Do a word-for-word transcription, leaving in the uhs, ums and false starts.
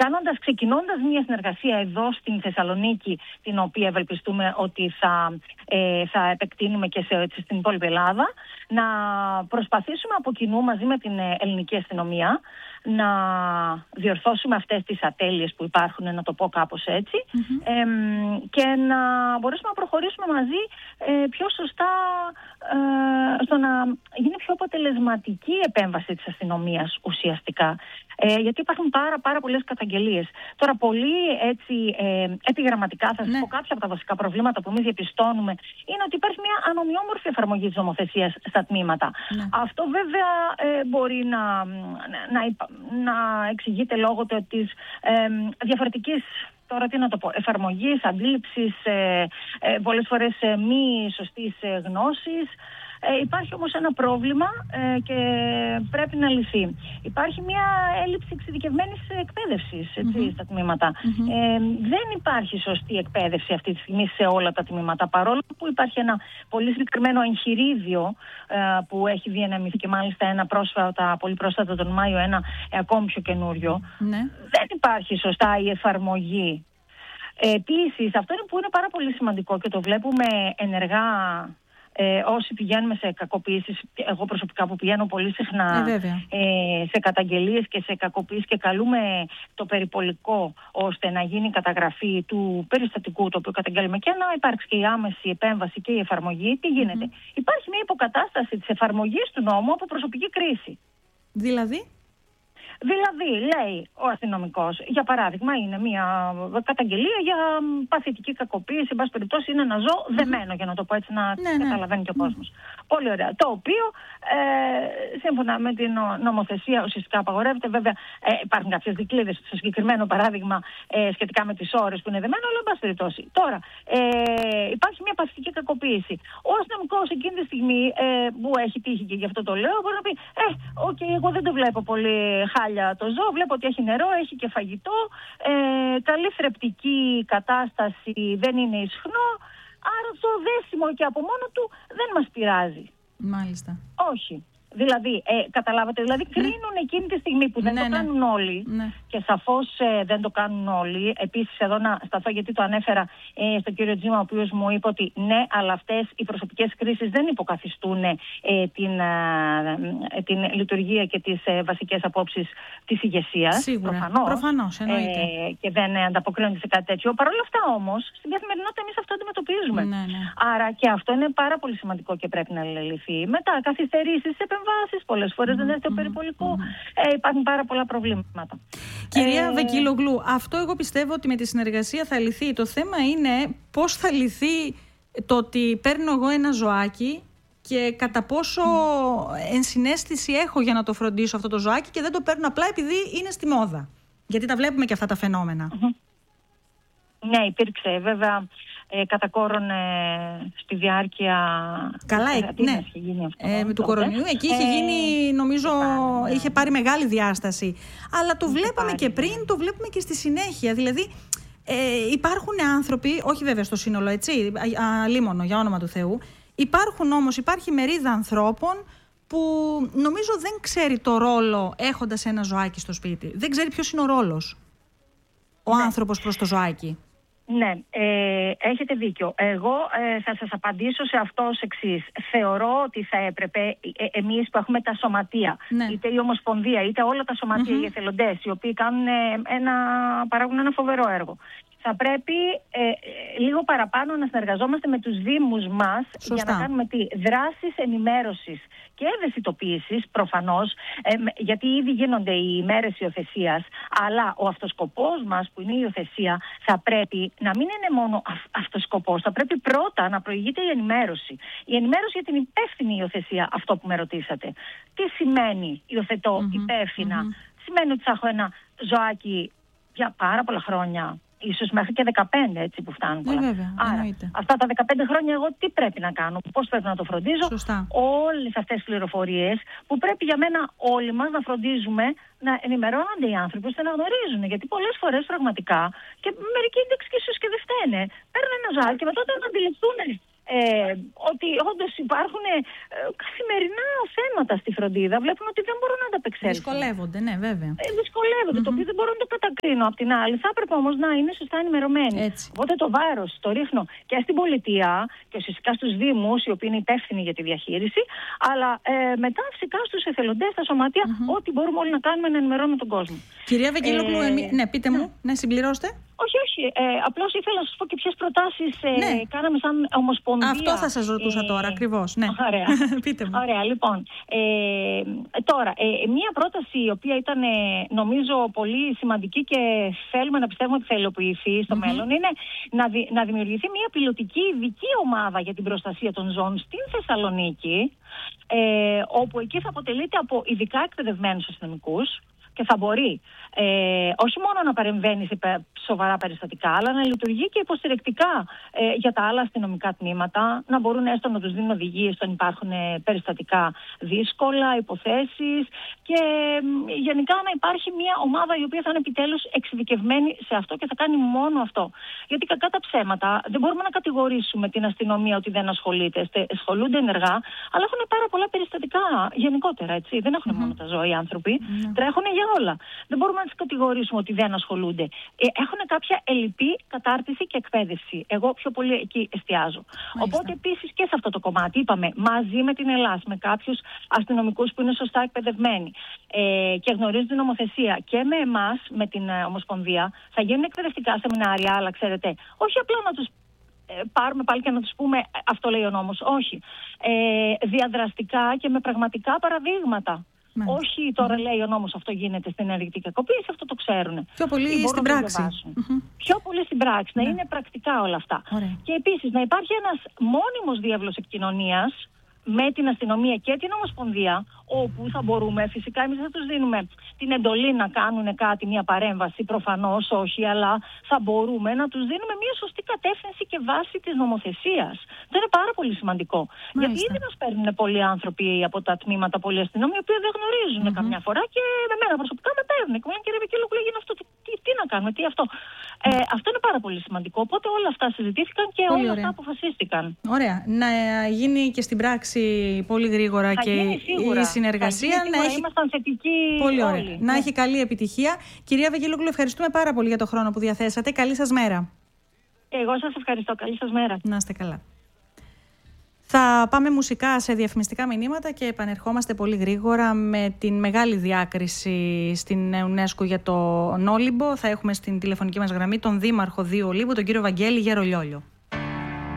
κάνοντας, ξεκινώντας μια συνεργασία εδώ στην Θεσσαλονίκη, την οποία ευελπιστούμε ότι θα, ε, θα επεκτείνουμε και σε, στην υπόλοιπη Ελλάδα, να προσπαθήσουμε από κοινού μαζί με την ελληνική αστυνομία να διορθώσουμε αυτές τις ατέλειες που υπάρχουν, να το πω κάπως έτσι, mm-hmm. ε, και να μπορέσουμε να προχωρήσουμε μαζί ε, πιο σωστά ε, στο να γίνει πιο αποτελεσματική η επέμβαση της αστυνομίας ουσιαστικά. Ε, γιατί υπάρχουν πάρα, πάρα πολλές καταγγελίες. Τώρα, πολύ έτσι ε, επιγραμματικά θα σας ναι. πω κάποια από τα βασικά προβλήματα που εμείς διαπιστώνουμε είναι ότι υπάρχει μια ανομοιόμορφη εφαρμογή της νομοθεσίας στα τμήματα. Ναι. Αυτό βέβαια ε, μπορεί να, να, να εξηγείται λόγω της ε, διαφορετικής, τώρα τι να το πω, εφαρμογής, αντίληψης, ε, ε, πολλές φορές ε, μη σωστής ε, γνώσης. Ε, υπάρχει όμως ένα πρόβλημα ε, και πρέπει να λυθεί. Υπάρχει μια έλλειψη εξειδικευμένης εκπαίδευσης έτσι, mm-hmm. στα τμήματα. Mm-hmm. Ε, δεν υπάρχει σωστή εκπαίδευση αυτή τη στιγμή σε όλα τα τμήματα, παρόλο που υπάρχει ένα πολύ συγκεκριμένο εγχειρίδιο ε, που έχει διανεμηθεί και μάλιστα ένα πρόσφατα, πολύ πρόσφατα τον Μάιο, ένα ε, ακόμη πιο καινούριο. Mm-hmm. Δεν υπάρχει σωστά η εφαρμογή. Ε, επίσης, αυτό είναι που είναι πάρα πολύ σημαντικό και το βλέπουμε ενεργά. Ε, όσοι πηγαίνουμε σε κακοποιήσεις, εγώ προσωπικά που πηγαίνω πολύ συχνά ε, ε, σε καταγγελίες και σε κακοποιήσεις και καλούμε το περιπολικό ώστε να γίνει καταγραφή του περιστατικού το οποίο καταγγέλουμε και να υπάρξει και η άμεση επέμβαση και η εφαρμογή, τι γίνεται. Mm-hmm. Υπάρχει μια υποκατάσταση της εφαρμογής του νόμου από προσωπική κρίση. Δηλαδή? Δηλαδή, λέει ο αστυνομικός, για παράδειγμα, είναι μια καταγγελία για παθητική κακοποίηση, εν πάση περιπτώσει είναι ένα ζώο mm-hmm. δεμένο, για να το πω έτσι, να ναι, καταλαβαίνει ναι. και ο κόσμος. Mm-hmm. Πολύ ωραία. Το οποίο, ε, σύμφωνα με την νομοθεσία, ουσιαστικά απαγορεύεται. Βέβαια, ε, υπάρχουν κάποιες δικλείδες, στο συγκεκριμένο παράδειγμα, ε, σχετικά με τις ώρες που είναι δεμένο, αλλά εν πάση περιπτώσει. Τώρα, ε, υπάρχει μια παθητική κακοποίηση. Ο αστυνομικός εκείνη τη στιγμή, ε, που έχει τύχει και γι' αυτό το λέω, μπορεί να πει: Ε, οκ, okay, εγώ δεν το βλέπω πολύ χάλια το ζώο, βλέπω ότι έχει νερό, έχει και φαγητό, ε, καλή θρεπτική κατάσταση, δεν είναι ισχνό, άρα το δέσιμο και από μόνο του δεν μας πειράζει. Μάλιστα. Όχι. Δηλαδή, ε, καταλάβατε, δηλαδή κρίνουν εκείνη τη στιγμή που δεν ναι, το ναι. κάνουν όλοι ναι. και σαφώς ε, δεν το κάνουν όλοι. Επίσης εδώ να σταθώ, γιατί το ανέφερα ε, στον κύριο Τζίμα, ο οποίος μου είπε ότι ναι, αλλά αυτές οι προσωπικές κρίσεις δεν υποκαθιστούν ε, την, ε, την λειτουργία και τις ε, βασικές απόψεις της ηγεσίας. Σίγουρα, προφανώς, προφανώς εννοείται. Ε, και δεν ε, ανταποκρίνονται σε κάτι τέτοιο. Παρ' όλα αυτά όμως, στην καθημερινότητα εμείς αυτό αντιμετωπίζουμε. Ναι, ναι. Άρα και αυτό είναι πάρα πολύ σημαντικό και πρέπει να λυθεί. Μετά καθυστερήσεις, επεμβάσεις, πολλές φορές mm-hmm. δεν είναι στο περιπολικό. Mm-hmm. Ε, υπάρχουν πάρα πολλά προβλήματα. Κυρία ε... Βεκίλογλου, αυτό εγώ πιστεύω ότι με τη συνεργασία θα λυθεί. Το θέμα είναι πώς θα λυθεί το ότι παίρνω εγώ ένα ζωάκι και κατά πόσο mm. ενσυναίσθηση έχω για να το φροντίσω αυτό το ζωάκι και δεν το παίρνω απλά επειδή είναι στη μόδα. Γιατί τα βλέπουμε και αυτά τα φαινόμενα. Mm-hmm. Ναι, υπήρξε βέβαια ε, κατά κόρον ε, στη διάρκεια... Καλά, ε, ναι. Αυτό, ε, με του κορονοϊού εκεί είχε γίνει, ε, νομίζω, ναι. είχε πάρει μεγάλη διάσταση. Αλλά το είχε βλέπαμε πάρει, και πριν, ναι. το βλέπουμε και στη συνέχεια. Δηλαδή ε, υπάρχουν άνθρωποι, όχι βέβαια στο σύνολο, έτσι, αλίμονο για όνομα του Θεού, υπάρχουν όμως, υπάρχει μερίδα ανθρώπων που νομίζω δεν ξέρει το ρόλο έχοντας ένα ζωάκι στο σπίτι. Δεν ξέρει ποιος είναι ο ρόλος. Ο ναι. άνθρωπος προς το ζωάκι. Ναι, ε, έχετε δίκιο. Εγώ ε, θα σας απαντήσω σε αυτό ως εξής. Θεωρώ ότι θα έπρεπε ε, εμείς που έχουμε τα σωματεία, ναι. είτε η Ομοσπονδία, είτε όλα τα σωματεία, mm-hmm. οι εθελοντές, οι οποίοι κάνουν ένα, παράγουν ένα φοβερό έργο, θα πρέπει ε, λίγο παραπάνω να συνεργαζόμαστε με τους δήμους μας. Σωστά. Για να κάνουμε τι, δράσεις ενημέρωσης και ευαισθητοποίησης προφανώς, ε, γιατί ήδη γίνονται οι ημέρες υιοθεσίας, αλλά ο αυτοσκοπός μας που είναι η υιοθεσία θα πρέπει να μην είναι μόνο αυτοσκοπός, θα πρέπει πρώτα να προηγείται η ενημέρωση. Η ενημέρωση για την υπεύθυνη υιοθεσία, αυτό που με ρωτήσατε. Τι σημαίνει υιοθετώ mm-hmm. υπεύθυνα? Mm-hmm. Σημαίνει ότι θα έχω ένα ζωάκι για πάρα πολλά χρόνια, ίσως μέχρι και δεκαπέντε, έτσι που φτάνουν πολλά. Ναι, βέβαια, άρα, εννοείται. αυτά τα δεκαπέντε χρόνια εγώ τι πρέπει να κάνω, πώς πρέπει να το φροντίζω. Σωστά. Όλες αυτές τις πληροφορίες που πρέπει για μένα όλοι μας να φροντίζουμε να ενημερώνονται οι άνθρωποι ώστε να γνωρίζουν. Γιατί πολλές φορές πραγματικά, και μερικοί ίντεξ και ίσως και δεν φταίνε, παίρνουν ένα ζάρι και μετά όταν αντιληφθούν ε, ότι όντως υπάρχουν ε, καθημερινά θέματα στη φροντίδα. Βλέπουν ότι δεν μπορούν να ανταπεξέλθουν. Δυσκολεύονται, ναι, βέβαια. Ε, δυσκολεύονται, mm-hmm. το οποίο δεν μπορώ να το κατακρίνω. Απ' την άλλη, θα έπρεπε όμως να είναι σωστά ενημερωμένοι. Έτσι. Οπότε το βάρος το ρίχνω και στην πολιτεία και φυσικά στους δήμους, οι οποίοι είναι υπεύθυνοι για τη διαχείριση, αλλά ε, μετά φυσικά στους εθελοντές, στα σωματεία, mm-hmm. ό,τι μπορούμε όλοι να κάνουμε να ενημερώνουμε τον κόσμο. Κυρία Βεγγέλογλου, ε, εμεί... ναι, πείτε ναι. μου, ναι, συμπληρώστε. Όχι, όχι. Ε, απλώς ήθελα να σας πω και ποιες προτάσεις ε, ναι. κάναμε σαν Ομοσπονδία. Αυτό θα σας ρωτούσα ε, τώρα, ακριβώς. Ναι. Ωραία. Πείτε μου. Ωραία, λοιπόν. Ε, τώρα, ε, μία πρόταση η οποία ήταν ε, νομίζω πολύ σημαντική και θέλουμε να πιστεύουμε ότι θα υλοποιηθεί στο mm-hmm. μέλλον είναι να, δη, να δημιουργηθεί μία πιλωτική ειδική ομάδα για την προστασία των ζώων στην Θεσσαλονίκη, ε, όπου εκεί θα αποτελείται από ειδικά εκπαιδευμένους αστυνομικούς και θα μπορεί ε, όχι μόνο να παρεμβαίνει σε σοβαρά περιστατικά, αλλά να λειτουργεί και υποστηρικτικά ε, για τα άλλα αστυνομικά τμήματα, να μπορούν έστω να τους δίνουν οδηγίες όταν υπάρχουν ε, περιστατικά δύσκολα, υποθέσεις και ε, γενικά να υπάρχει μια ομάδα η οποία θα είναι επιτέλους εξειδικευμένη σε αυτό και θα κάνει μόνο αυτό. Γιατί κακά τα ψέματα δεν μπορούμε να κατηγορήσουμε την αστυνομία ότι δεν ασχολείται, ασχολούνται ενεργά, αλλά έχουν πάρα πολλά περιστατικά γενικότερα, έτσι. Δεν έχουν mm-hmm. μόνο τα ζώα οι άνθρωποι, mm-hmm. τρέχουν για όλα. Δεν μπορούμε να τις κατηγορήσουμε ότι δεν ασχολούνται. Ε, έχουν κάποια ελλειπή κατάρτιση και εκπαίδευση. Εγώ πιο πολύ εκεί εστιάζω. Μάλιστα. Οπότε επίσης και σε αυτό το κομμάτι είπαμε μαζί με την Ελλάδα, με κάποιους αστυνομικούς που είναι σωστά εκπαιδευμένοι ε, και γνωρίζουν την νομοθεσία και με εμάς, με την ε, Ομοσπονδία, θα γίνουν εκπαιδευτικά σεμινάρια, αλλά ξέρετε, όχι απλά να τους ε, πάρουμε πάλι και να τους πούμε αυτό λέει ο νόμος. Όχι. Ε, διαδραστικά και με πραγματικά παραδείγματα. Μάλιστα. Όχι τώρα λέει ο νόμος αυτό γίνεται στην ενεργητική κακοποίηση, αυτό το ξέρουν. Πιο πολύ στην πράξη. Mm-hmm. Πιο πολύ στην πράξη, να ναι. είναι πρακτικά όλα αυτά. Ωραία. Και επίσης να υπάρχει ένας μόνιμος διάβλος επικοινωνίας με την αστυνομία και την Ομοσπονδία, όπου θα μπορούμε, φυσικά εμείς δεν τους δίνουμε την εντολή να κάνουν κάτι, μια παρέμβαση, προφανώς όχι, αλλά θα μπορούμε να τους δίνουμε μια σωστή κατεύθυνση και βάση της νομοθεσίας. Αυτό είναι πάρα πολύ σημαντικό. Μάλιστα. Γιατί ήδη μας παίρνουν πολλοί άνθρωποι από τα τμήματα, πολλοί αστυνόμοι, οι οποίοι δεν γνωρίζουν mm-hmm. καμιά φορά και με μένα προσωπικά με παίρνουν. Και μου λένε, κύριε Βεγγέλογλου, έγινε αυτό, τι, τι, τι να κάνουμε, τι αυτό. Ε, αυτό είναι πάρα πολύ σημαντικό. Οπότε όλα αυτά συζητήθηκαν και πολύ όλα ωραία. Αυτά αποφασίστηκαν. Ωραία. Να γίνει και στην πράξη πολύ γρήγορα θα και η συνεργασία να έχει. Ήμασταν θετικοί πολύ ωραία. Όλοι. Να ναι. έχει καλή επιτυχία. Κυρία Βεγγέλογλου, ευχαριστούμε πάρα πολύ για το χρόνο που διαθέσατε. Καλή σας μέρα. Εγώ σας ευχαριστώ. Καλή σας μέρα. Να είστε καλά. Θα πάμε μουσικά σε διαφημιστικά μηνύματα και επανερχόμαστε πολύ γρήγορα με την μεγάλη διάκριση στην UNESCO για το Όλυμπο. Θα έχουμε στην τηλεφωνική μας γραμμή τον Δήμαρχο Δίου Ολύμπου, τον κύριο Βαγγέλη Γερολιόλιο.